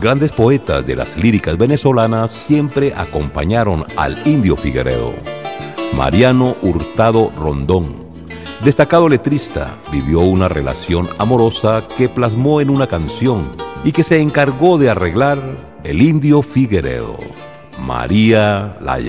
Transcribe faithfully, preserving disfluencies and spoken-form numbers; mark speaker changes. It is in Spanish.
Speaker 1: grandes poetas de las líricas venezolanas siempre acompañaron al Indio Figueredo. Mariano Hurtado Rondón, destacado letrista, vivió una relación amorosa que plasmó en una canción y que se encargó de arreglar el Indio Figueredo, María la